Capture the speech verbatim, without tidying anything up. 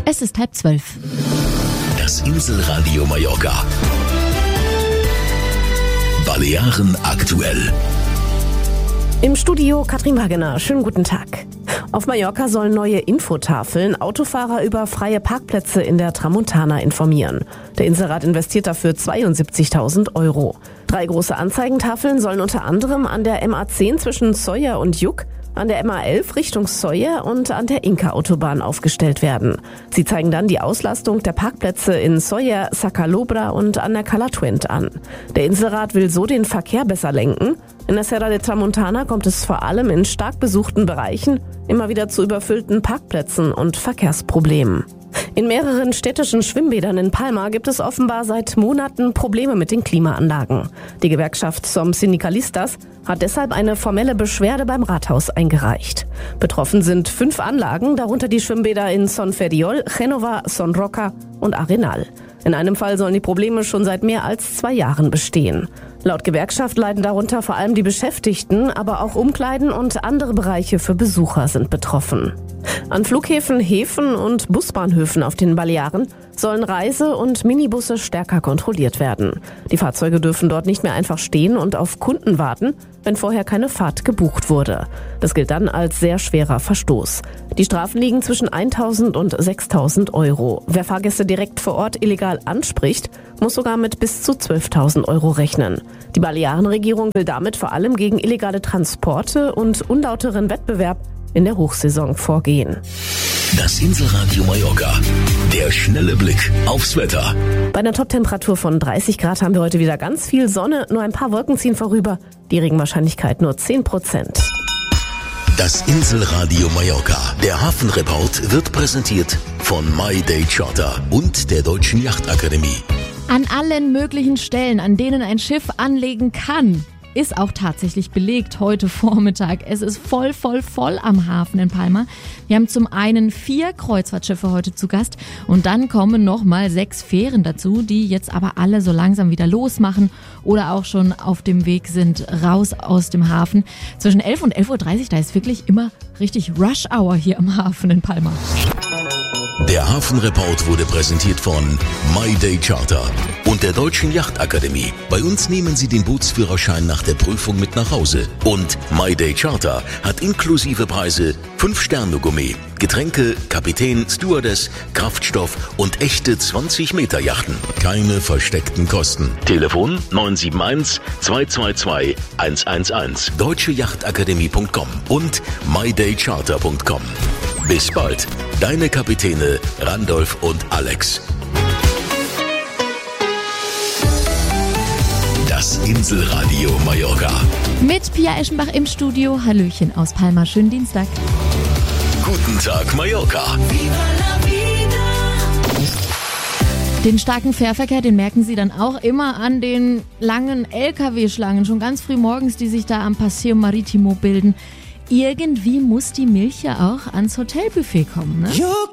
Es ist halb zwölf. Das Inselradio Mallorca. Balearen aktuell. Im Studio Katrin Wagener. Schönen guten Tag. Auf Mallorca sollen neue Infotafeln Autofahrer über freie Parkplätze in der Tramontana informieren. Der Inselrat investiert dafür zweiundsiebzigtausend Euro. Drei große Anzeigentafeln sollen unter anderem an der M A zehn zwischen Sóller und Lluc, an der M A elf Richtung Sóller und an der Inca-Autobahn aufgestellt werden. Sie zeigen dann die Auslastung der Parkplätze in Sóller, Sa Calobra und an der Cala Twent an. Der Inselrat will so den Verkehr besser lenken. In der Serra de Tramontana kommt es vor allem in stark besuchten Bereichen immer wieder zu überfüllten Parkplätzen und Verkehrsproblemen. In mehreren städtischen Schwimmbädern in Palma gibt es offenbar seit Monaten Probleme mit den Klimaanlagen. Die Gewerkschaft Som Sindicalistas hat deshalb eine formelle Beschwerde beim Rathaus eingereicht. Betroffen sind fünf Anlagen, darunter die Schwimmbäder in Son Ferriol, Génova, Son Roca und Arenal. In einem Fall sollen die Probleme schon seit mehr als zwei Jahren bestehen. Laut Gewerkschaft leiden darunter vor allem die Beschäftigten, aber auch Umkleiden und andere Bereiche für Besucher sind betroffen. An Flughäfen, Häfen und Busbahnhöfen auf den Balearen sollen Reise- und Minibusse stärker kontrolliert werden. Die Fahrzeuge dürfen dort nicht mehr einfach stehen und auf Kunden warten, wenn vorher keine Fahrt gebucht wurde. Das gilt dann als sehr schwerer Verstoß. Die Strafen liegen zwischen eintausend und sechstausend Euro. Wer Fahrgäste direkt vor Ort illegal anspricht, muss sogar mit bis zu zwölftausend Euro rechnen. Die Balearenregierung will damit vor allem gegen illegale Transporte und unlauteren Wettbewerb in der Hochsaison vorgehen. Das Inselradio Mallorca. Der schnelle Blick aufs Wetter. Bei einer Toptemperatur von dreißig Grad haben wir heute wieder ganz viel Sonne. Nur ein paar Wolken ziehen vorüber. Die Regenwahrscheinlichkeit nur zehn Prozent. Das Inselradio Mallorca. Der Hafenreport wird präsentiert von My Day Charter und der Deutschen Yachtakademie. An allen möglichen Stellen, an denen ein Schiff anlegen kann, ist auch tatsächlich belegt heute Vormittag. Es ist voll, voll, voll am Hafen in Palma. Wir haben zum einen vier Kreuzfahrtschiffe heute zu Gast und dann kommen nochmal sechs Fähren dazu, die jetzt aber alle so langsam wieder losmachen oder auch schon auf dem Weg sind raus aus dem Hafen. Zwischen elf und elf Uhr dreißig, da ist wirklich immer richtig Rush Hour hier am Hafen in Palma. Der Hafenreport wurde präsentiert von My Day Charter und der Deutschen Yachtakademie. Bei uns nehmen Sie den Bootsführerschein nach der Prüfung mit nach Hause. Und My Day Charter hat inklusive Preise fünf Sterne Gourmet, Getränke, Kapitän, Stewardess, Kraftstoff und echte zwanzig Meter Yachten. Keine versteckten Kosten. Telefon neun sieben eins, zwei zwei zwei, eins eins eins, deutsche yachtakademie punkt com und my day charter punkt com. Bis bald, deine Kapitäne Randolph und Alex. Das Inselradio Mallorca. Mit Pia Eschenbach im Studio. Hallöchen aus Palma. Schönen Dienstag. Guten Tag Mallorca. Den starken Fährverkehr, den merken Sie dann auch immer an den langen L K W-Schlangen, schon ganz früh morgens, die sich da am Paseo Maritimo bilden. Irgendwie muss die Milch ja auch ans Hotelbuffet kommen, ne?